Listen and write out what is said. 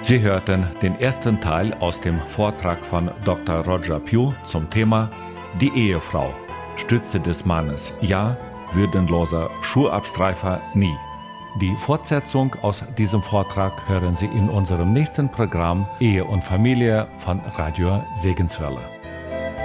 Sie hörten den ersten Teil aus dem Vortrag von Dr. Roger Pugh zum Thema Die Ehefrau. Stütze des Mannes ja, würdenloser Schuhabstreifer nie. Die Fortsetzung aus diesem Vortrag hören Sie in unserem nächsten Programm Ehe und Familie von Radio Segenswelle.